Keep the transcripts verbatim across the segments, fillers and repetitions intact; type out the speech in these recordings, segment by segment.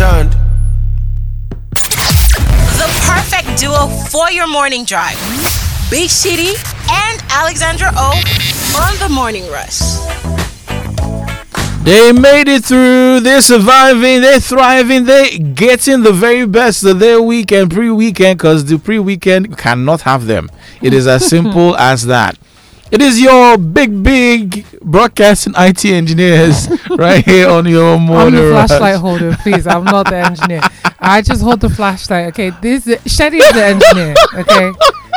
shunned. The perfect duo for your morning drive. Big Shitty and Alexandra O on the Morning Rush. They made it through. They're surviving. They're thriving. They're getting the very best of their weekend, pre-weekend, because the pre-weekend cannot have them. It is as simple as that. It is your big, big broadcasting I T engineers right here on your morning. I'm the rush. flashlight holder, please. I'm not the engineer. I just hold the flashlight. Okay, this Shetty is the engineer. Okay.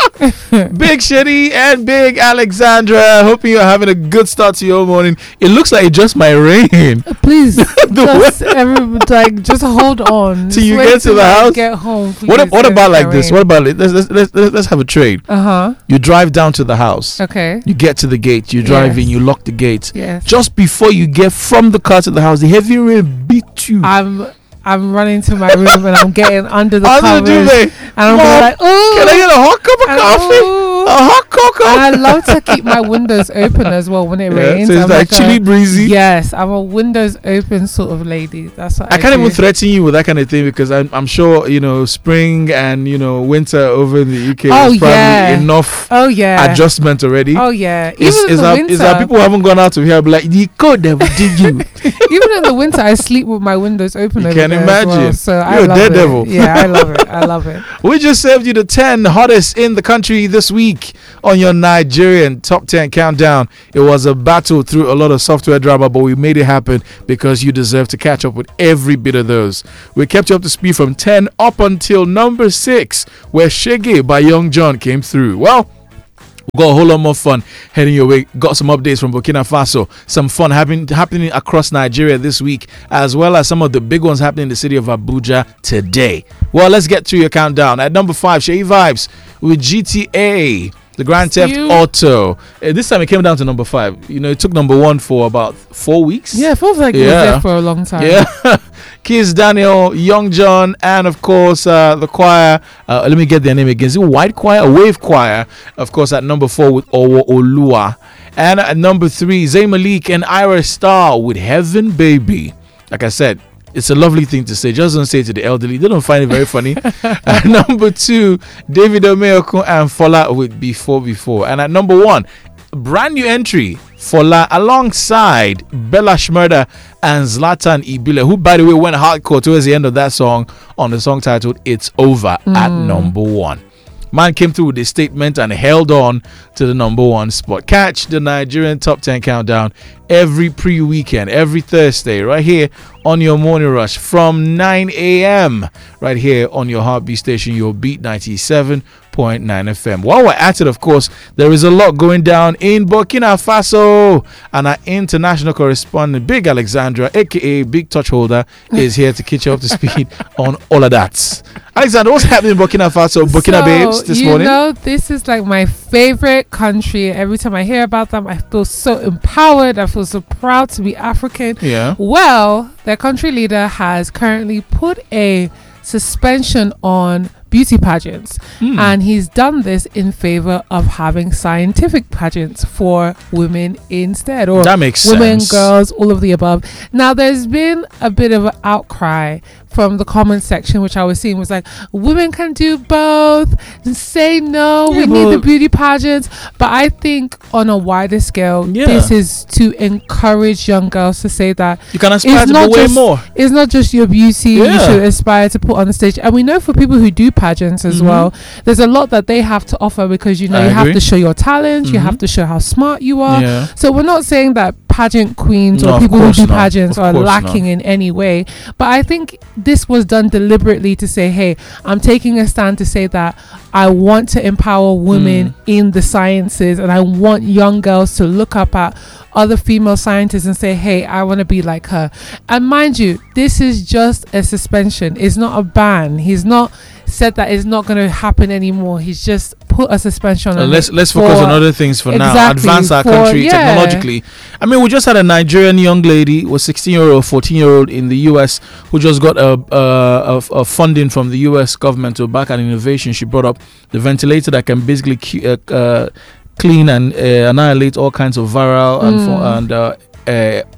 Big Shitty and Big Alexandra, hoping you're having a good start to your morning. It looks like it just might rain. Please, just, every, like, just hold on till you Wait get to the house. Get home. Please, what what about like rain. this? What about it? Let's, let's let's let's have a trade. Uh huh. You drive down to the house. Okay. You get to the gate. You drive Yes. in. You lock the gate. Yes. Just before you get from the car to the house, the heavy rain beat you. I'm I'm running to my room and I'm getting under the Under the covers duvet. and I'm Mom, like, oh. Can I get a hot cup of And, coffee? ooh. A hot cocoa. And I love to keep my windows open as well when it Yeah, rains. so it's I'm like chilly a, breezy. Yes, I'm a windows open sort of lady. That's what I, I can't do. even threaten you with that kind of thing because I'm, I'm sure, you know, spring and, you know, winter over in the U K Oh, is probably yeah. enough Oh yeah. adjustment already. Oh yeah. Even Is, in is, the that, winter. is that people who haven't gone out of here be like, the code that we did you. Even in the winter, I sleep with my windows open. You over can there as well. imagine. So I You're a love daredevil. it. Yeah, I love it. I love it. We just served you the ten hottest in the country this week on your Nigerian top ten countdown. It was a battle through a lot of software drama, but we made it happen because you deserve to catch up with every bit of those. We kept you up to speed from ten up until number six, where Shege by Young John came through. Well, we got a whole lot more fun heading your way. Got some updates from Burkina Faso. Some fun happening happening across Nigeria this week, as well as some of the big ones happening in the city of Abuja today. Well, let's get through your countdown. At number five, Shay Vibes with G T A, the Grand Theft You- Auto. Uh, this time it came down to number five. You know, it took number one for about four weeks. Yeah, it feels like it was Yeah. there for a long time. Yeah. Kiss Daniel, Young John, and of course uh, the choir. Uh, let me get their name again. Is it White Choir or Wave Choir? Of course, at number four with Owo Olua. And at number three, Zayn Malik and Ira Star with Heaven Baby. Like I said, it's a lovely thing to say. Just don't say it to the elderly. They don't find it very funny. At number two, David Omeokun and Fola with Before Before. And at number one, brand new entry, Fola alongside Bella Shmurda and Zlatan Ibile, who by the way went hardcore towards the end of that song on the song titled It's Over mm. at number one. Man came through with a statement and held on to the number one spot. Catch the Nigerian Top ten Countdown every pre-weekend, every Thursday, right here on your Morning Rush from nine a.m. right here on your heartbeat station, your Beat ninety-seven point nine F M. While we're at it, of course, there is a lot going down in Burkina Faso, and our international correspondent, Big Alexandra, aka Big Touch Holder, is here to catch you up to speed on all of that. Alexandra, what's happening in Burkina Faso, Burkina so, Babes, this you morning? You know, this is like my favorite country. Every time I hear about them, I feel so empowered. I feel so proud to be African. Yeah. Well, their country leader has currently put a suspension on beauty pageants, mm. and he's done this in favor of having scientific pageants for women instead, or that makes women, sense. girls, all of the above. Now, there's been a bit of an outcry from the comment section, which I was seeing was like, women can do both, say no, yeah, we need the beauty pageants. But I think on a wider scale, yeah. this is to encourage young girls to say that you can aspire to be way more. It's not just your beauty yeah. you should aspire to put on the stage. And we know for people who do pageants as mm-hmm. well, there's a lot that they have to offer, because you know I you agree. have to show your talent, mm-hmm. you have to show how smart you are. Yeah. So we're not saying that pageant queens no, or people who do not. pageants of are lacking not. in any way, but I think this was done deliberately to say, hey, I'm taking a stand to say that I want to empower women mm. in the sciences, and I want young girls to look up at other female scientists and say, hey, I want to be like her. And mind you, this is just a suspension. It's not a ban. He's not said that it's not going to happen anymore. He's just put a suspension on uh, it. Let's let's focus on other things for exactly, now. Advance our for, country yeah. technologically. I mean, we just had a Nigerian young lady, was sixteen year old, fourteen year old in the U S, who just got a, a, a, a funding from the U S government to back an innovation. She brought up the ventilator that can basically cu- uh, uh, clean and uh, annihilate all kinds of viral mm. and, and uh, uh, on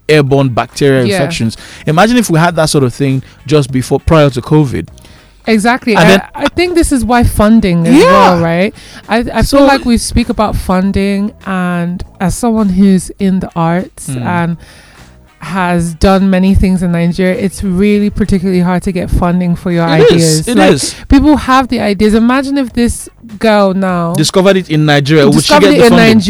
airborne bacterial Yeah. infections. Imagine if we had that sort of thing just before, prior to COVID. Exactly. And I, then- I think this is why funding as Yeah. well, right? I, I So- feel like we speak about funding, and as someone who's in the arts Mm. and has done many things in Nigeria, it's really particularly hard to get funding for your It is, ideas. it like, is. People have the ideas. Imagine if this girl now Discovered it in Nigeria. Would she discovered get it the in funding? Nigeria.